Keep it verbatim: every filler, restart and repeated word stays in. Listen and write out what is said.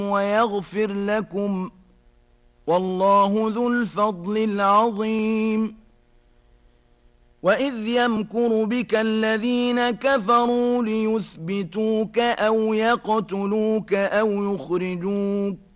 ويغفر لكم، والله ذو الفضل العظيم. وإذ يمكر بك الذين كفروا ليثبتوك أو يقتلوك أو يخرجوك